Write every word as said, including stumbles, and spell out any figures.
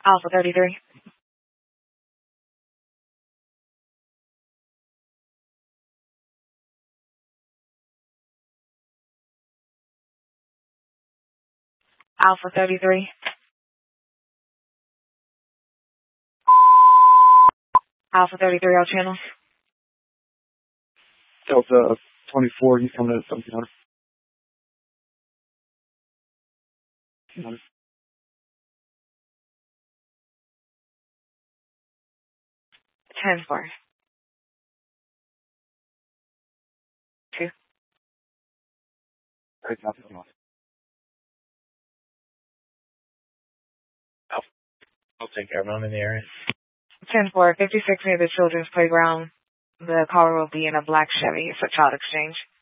Alpha thirty-three. Alpha thirty-three. Alpha thirty-three, all channels. Delta twenty-four, he's coming at seventeen hundred. ten four. Two. Alright, nothing else. I'll, I'll take care of them in the area. ten four, fifty-six near the children's playground. The caller will be in a black Chevy. It's a child exchange.